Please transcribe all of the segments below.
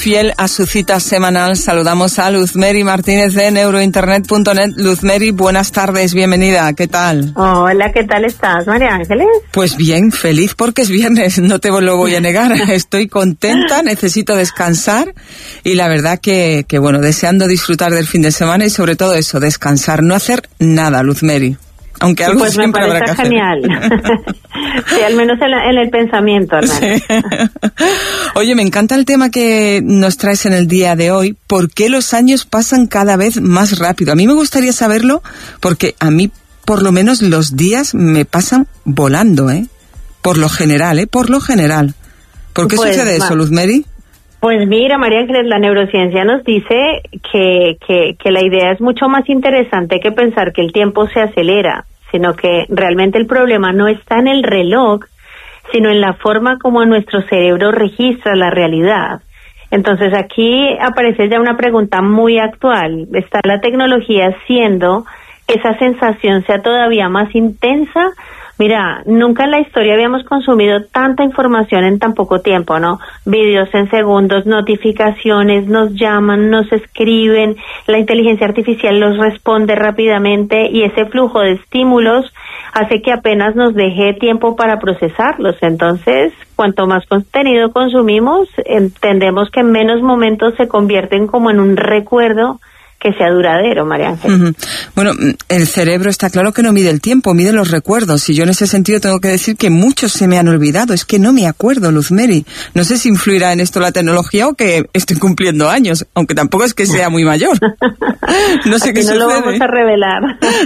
Fiel a su cita semanal, saludamos a Luzmeri Martínez de neurointernet.net. Luzmeri, buenas tardes, bienvenida, ¿qué tal? Hola, ¿qué tal estás, María Ángeles? Pues bien, feliz porque es viernes, no te lo voy a negar. Estoy contenta, necesito descansar y la verdad que bueno, deseando disfrutar del fin de semana y sobre todo eso, descansar, no hacer nada, Luzmeri. Aunque algo pues siempre habrá que hacer. Genial. Sí, al menos en el pensamiento, hermano. Sí. Oye, me encanta el tema que nos traes en el día de hoy. ¿Por qué los años pasan cada vez más rápido? A mí me gustaría saberlo porque a mí, por lo menos, los días me pasan volando, ¿eh? Por lo general, ¿eh? Por lo general. ¿Por qué sucede eso, Luzmeri? Pues mira, María Ángeles, la neurociencia nos dice que la idea es mucho más interesante que pensar que el tiempo se acelera, sino que realmente el problema no está en el reloj, sino en la forma como nuestro cerebro registra la realidad. Entonces aquí aparece ya una pregunta muy actual. ¿Está la tecnología haciendo que esa sensación sea todavía más intensa? Mira, nunca en la historia habíamos consumido tanta información en tan poco tiempo, ¿no? Vídeos en segundos, notificaciones, nos llaman, nos escriben, la inteligencia artificial los responde rápidamente y ese flujo de estímulos hace que apenas nos deje tiempo para procesarlos. Entonces, cuanto más contenido consumimos, entendemos que en menos momentos se convierten como en un recuerdo que sea duradero, María Ángel. Uh-huh. Bueno, el cerebro está claro que no mide el tiempo, mide los recuerdos, y yo en ese sentido tengo que decir que muchos se me han olvidado, es que no me acuerdo, Luzmeri. No sé si influirá en esto la tecnología o que estoy cumpliendo años, aunque tampoco es que sea muy mayor. No sé qué sucede. No lo vamos a revelar.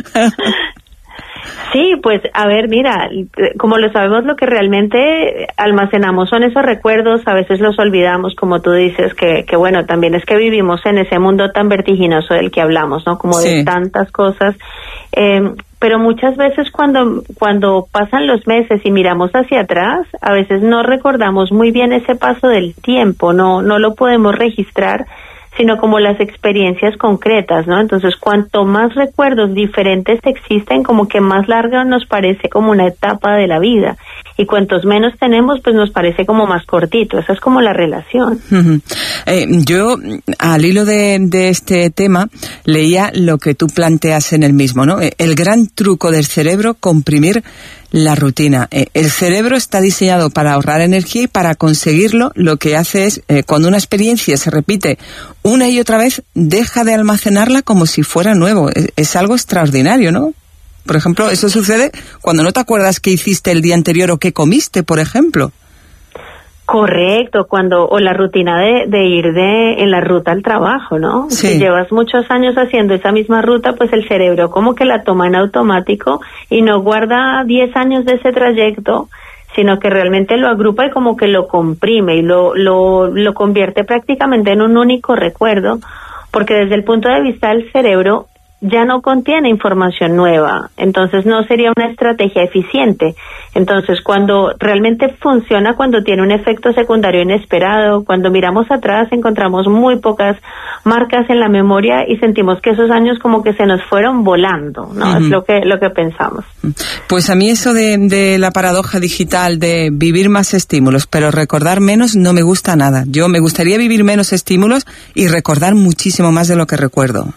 Sí, pues a ver, mira, como lo sabemos, lo que realmente almacenamos son esos recuerdos, a veces los olvidamos, como tú dices, que bueno, también es que vivimos en ese mundo tan vertiginoso del que hablamos, ¿no? Como de tantas cosas, pero muchas veces cuando pasan los meses y miramos hacia atrás, a veces no recordamos muy bien ese paso del tiempo, no lo podemos registrar, sino como las experiencias concretas, ¿no? Entonces, cuanto más recuerdos diferentes existen, como que más larga nos parece como una etapa de la vida. Y cuantos menos tenemos, pues nos parece como más cortito. Esa es como la relación. Uh-huh. Yo, al hilo de este tema, leía lo que tú planteas en el mismo, ¿no? El gran truco del cerebro, comprimir la rutina. El cerebro está diseñado para ahorrar energía y para conseguirlo lo que hace es, cuando una experiencia se repite una y otra vez, deja de almacenarla como si fuera nuevo. Es algo extraordinario, ¿no? Por ejemplo, eso sucede cuando no te acuerdas qué hiciste el día anterior o qué comiste, por ejemplo. Correcto, o la rutina de ir en la ruta al trabajo, ¿no? Sí. Si llevas muchos años haciendo esa misma ruta, pues el cerebro como que la toma en automático y no guarda 10 años de ese trayecto, sino que realmente lo agrupa y como que lo comprime y lo convierte prácticamente en un único recuerdo, porque desde el punto de vista del cerebro ya no contiene información nueva, entonces no sería una estrategia eficiente. Entonces, cuando realmente funciona, cuando tiene un efecto secundario inesperado, cuando miramos atrás encontramos muy pocas marcas en la memoria y sentimos que esos años como que se nos fueron volando, ¿no? Uh-huh. Es lo que pensamos. Pues a mí eso de la paradoja digital de vivir más estímulos, pero recordar menos, no me gusta nada. Yo me gustaría vivir menos estímulos y recordar muchísimo más de lo que recuerdo.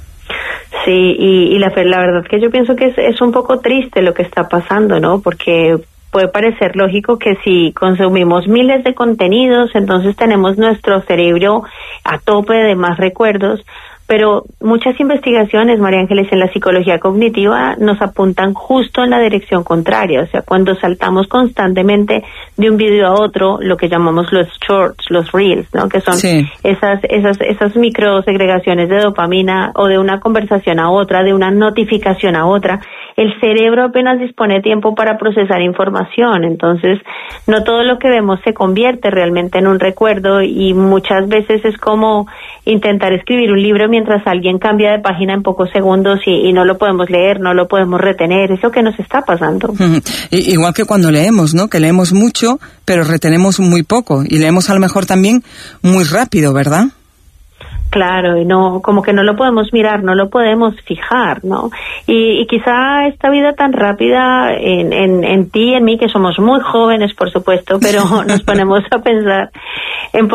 Sí, y la verdad que yo pienso que es un poco triste lo que está pasando, ¿no? Porque puede parecer lógico que si consumimos miles de contenidos, entonces tenemos nuestro cerebro a tope de más recuerdos, pero muchas investigaciones, María Ángeles, en la psicología cognitiva nos apuntan justo en la dirección contraria. O sea, cuando saltamos constantemente de un video a otro, lo que llamamos los shorts, los reels, ¿no? Que son esas microsegregaciones de dopamina, o de una conversación a otra, de una notificación a otra, el cerebro apenas dispone tiempo para procesar información. Entonces, no todo lo que vemos se convierte realmente en un recuerdo, y muchas veces es como intentar escribir un libro mientras alguien cambia de página en pocos segundos y no lo podemos leer, no lo podemos retener. Es lo que nos está pasando. Igual que cuando leemos, ¿no? Que leemos mucho, pero retenemos muy poco, y leemos a lo mejor también muy rápido, ¿verdad? Claro, y no, como que no lo podemos mirar, no lo podemos fijar, ¿no? Y quizá esta vida tan rápida en ti y en mí, que somos muy jóvenes, por supuesto, pero nos ponemos a pensar en